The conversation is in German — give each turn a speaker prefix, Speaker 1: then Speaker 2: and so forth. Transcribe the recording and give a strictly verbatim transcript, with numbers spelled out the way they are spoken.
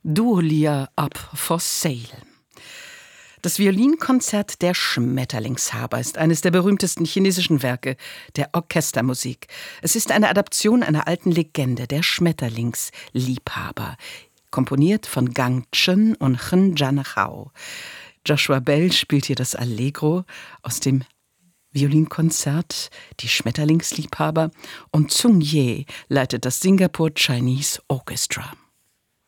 Speaker 1: Dahlia up for sale. Das Violinkonzert der Schmetterlingshaber ist eines der berühmtesten chinesischen Werke der Orchestermusik. Es ist eine Adaption einer alten Legende, der Schmetterlingsliebhaber, komponiert von Gang Chen und Chen Jianhao. Joshua Bell spielt hier das Allegro aus dem Violinkonzert Die Schmetterlingsliebhaber und Zhong Ye leitet das Singapore Chinese Orchestra.